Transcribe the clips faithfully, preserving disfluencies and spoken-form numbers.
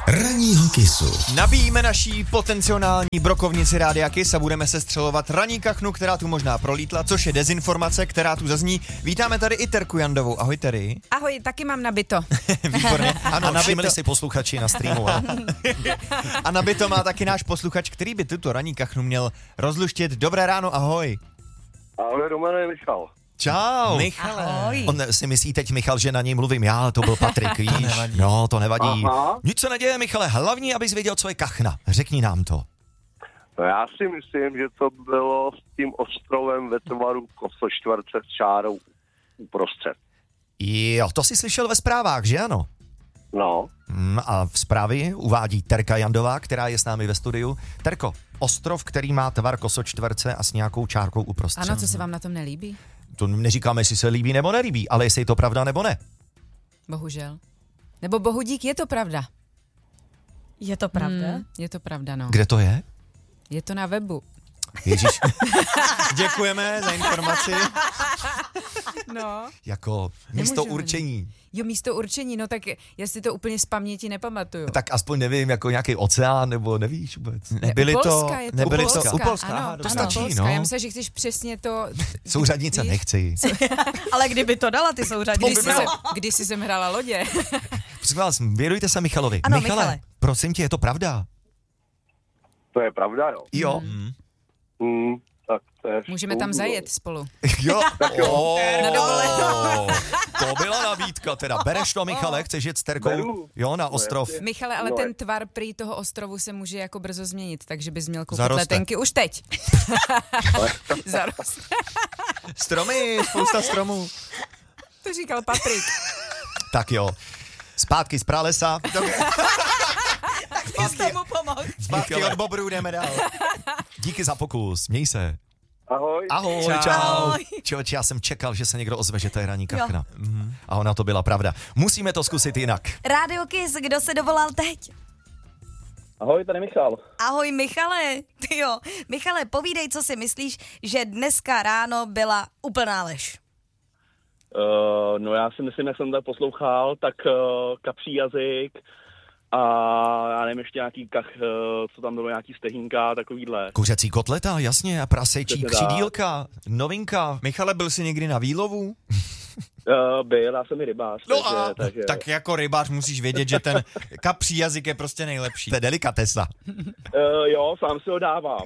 Ranního Kissu. Nabíjíme naší potenciální brokovnici Rádia Kiss a budeme se střelovat ranní kachnu, která tu možná prolítla, což je dezinformace, která tu zazní. Vítáme tady i Terku Jandovou. Ahoj, Terry. Ahoj, taky mám nabito. Výborně. Ano, a všimli nabito... si posluchači na streamu. A... a nabito má taky náš posluchač, který by tuto ranní kachnu měl rozluštit. Dobré ráno, ahoj. Ahoj, Romane, Michal. Čau. Michale. Ahoj. On si myslí teď, Michal, že na něj mluvím já, ale to byl Patrik, víš? To nevadí. No, to nevadí. Aha. Nic se neděje, Michale, hlavní, abys věděl, co je kachna. Řekni nám to. No já si myslím, že to bylo s tím ostrovem ve tvaru kosočtverce s čárou uprostřed. Jo, to jsi slyšel ve zprávách, že ano? No. Hmm, a v zprávě uvádí Terka Jandová, která je s námi ve studiu. Terko, ostrov, který má tvar kosočtverce a s nějakou čárkou uprostřed. Ano, co se vám na tom nelíbí? To neříkáme, jestli se líbí nebo nelíbí, ale jestli je to pravda nebo ne. Bohužel. Nebo bohu dík, je to pravda. Je to pravda? Hmm, je to pravda, no. Kde to je? Je to na webu. Ježíš, Děkujeme za informaci. No. jako místo Nemůžeme, určení. Jo, místo určení, no tak já si to úplně z paměti nepamatuju. Tak aspoň nevím, jako nějaký oceán, nebo nevíš vůbec. Nebyli U to, Polska je to. nebyli U to, Polska, u Polska, ano, aha, to ano, stačí, Polska. no. Já myslím, že chceš přesně to... Souřadnice Víš? nechci. Ale kdyby to dala, ty souřadnice. Když jsi, se, když jsi sem hrála lodě. Prosím vás, věnujte se Michalovi. Ano, Michale, Michale. prosím tě, je to pravda? To je pravda, jo. Jo. Hmm. Hmm, tak to je Můžeme tam spoustu. zajet spolu. Jo. Oh, Na dovolenou. to byla nabídka, teda. Bereš to, Michale, chceš jet s Terkou? Beru. Jo, na ostrov. Michale, ale No, ten tvar prý toho ostrovu se může jako brzo změnit, takže bys měl koupit Zaroste. letenky už teď. Zaroste. Stromy, spousta stromů. To říkal Patrik. Tak jo. Zpátky z pralesa. Ty jsi mu pomohl. Zpátky od bobrů jdeme dál. Díky za pokus, měj se. Ahoj. Ahoj, Čau. čau. Ahoj. Čoč, já jsem čekal, že se někdo ozve, že to je ranní kachna. A ona to byla pravda. Musíme to zkusit jinak. Rádio Kiss, kdo se dovolal teď? Ahoj, tady Michal. Ahoj Michale, ty jo. Michale, povídej, co si myslíš, že dneska ráno byla úplná lež. Uh, no já si myslím, jak jsem tady poslouchal, tak uh, kapří jazyk a já nevím, ještě nějaký kach, uh, co tam bylo, nějaký stehínka, takovýhle. Kuřecí kotleta, jasně, a prasečí Přesně tak. křidílka, novinka. Michale, byl jsi někdy na výlovu? Uh, byl, já jsem i rybář, No takže, a- takže... Tak jako rybář musíš vědět, že ten kapří jazyk je prostě nejlepší. To je delikatesa. Uh, jo, sám si ho dávám.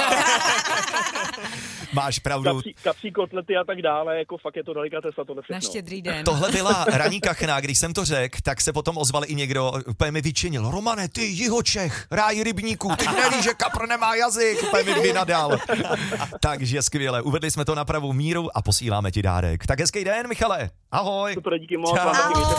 Máš pravdu. Kapří, kapří kotlety a tak dále, jako fakt je to delikatesa, tohle Na všechno. štědrý den. Tohle byla ranní kachna, když jsem to řekl, tak se potom ozval i někdo, úplně mi vyčinil. Romane, ty Jihočech, ráj rybníků, ty nevíš, že kapr nemá jazyk, úplně mi vynadal. Takže skvěle, uvedli jsme to na pravou míru a posíláme ti dárek. Tak hezký den, Michale. Ahoj. Super, díky moc. Čau. vám taky mějte